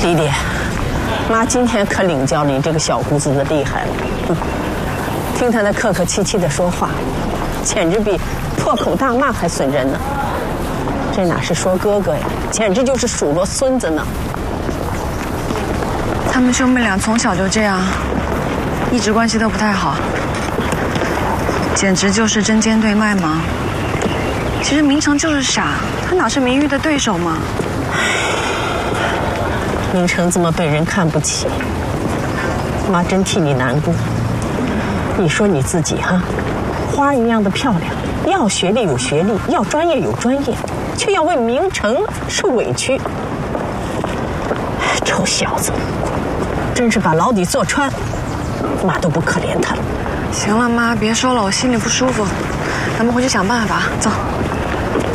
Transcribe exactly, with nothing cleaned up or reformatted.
弟弟，妈今天可领教你这个小姑子的厉害了。嗯，听她那客客气气的说话，简直比破口大骂还损人呢。这哪是说哥哥呀，简直就是数落孙子呢。 他们兄妹俩从小就这样，一直关系都不太好，简直就是针尖对麦芒。其实明成就是傻，他哪是明玉的对手嘛？ 明成这么被人看不起，妈真替你难过。你说你自己哈，花一样的漂亮，要学历有学历，要专业有专业，却要为明成受委屈。臭小子，真是把牢底坐穿，妈都不可怜他了。 行了，妈，别说了，我心里不舒服。咱们回去想办法，走。